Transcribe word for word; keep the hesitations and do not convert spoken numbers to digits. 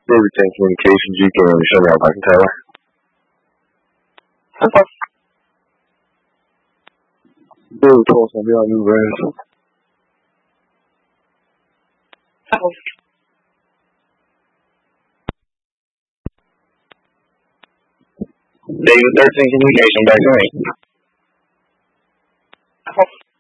David ten Communications, you can show me how I can tell her. David twelve, I'll be on New Brands. David thirteen Communication, back to me.